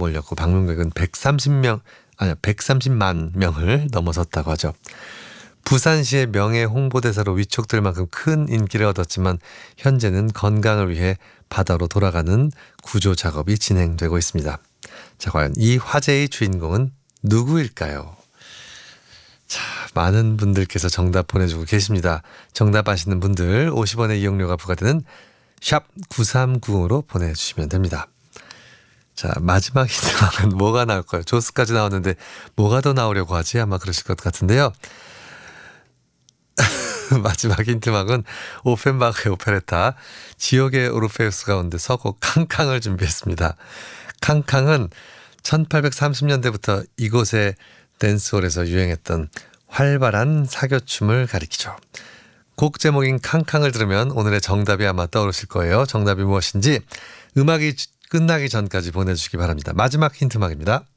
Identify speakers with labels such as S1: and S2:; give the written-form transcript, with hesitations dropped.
S1: 몰렸고 방문객은 130만 명을 넘어섰다고 하죠. 부산시의 명예 홍보대사로 위촉될 만큼 큰 인기를 얻었지만 현재는 건강을 위해 바다로 돌아가는 구조 작업이 진행되고 있습니다. 자, 과연 이 화제의 주인공은 누구일까요? 자, 많은 분들께서 정답 보내주고 계십니다. 정답 아시는 분들 50원의 이용료가 부과되는 샵 9390으로 보내주시면 됩니다. 자, 마지막 힌트는 뭐가 나올까요? 조스까지 나왔는데 뭐가 더 나오려고 하지? 아마 그러실 것 같은데요. 마지막 힌트막은 오펜바흐의 오페레타 지옥의 오르페우스 가운데 서곡 캉캉을 준비했습니다. 캉캉은 1830년대부터 이곳의 댄스홀에서 유행했던 활발한 사교춤을 가리키죠. 곡 제목인 캉캉을 들으면 오늘의 정답이 아마 떠오르실 거예요. 정답이 무엇인지 음악이 끝나기 전까지 보내주시기 바랍니다. 마지막 힌트막입니다.